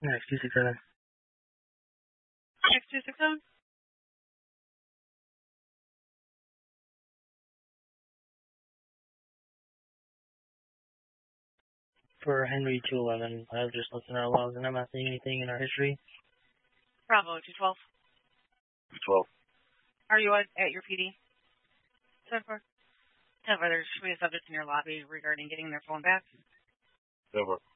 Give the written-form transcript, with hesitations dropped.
Next, 267. Next 267. For Henry 211, I've just looked in our logs and I'm not seeing anything in our history. Bravo, 212. 212. Are you at your PD? 10-4. 10-4, there should be a subject in your lobby regarding getting their phone back. 10-4.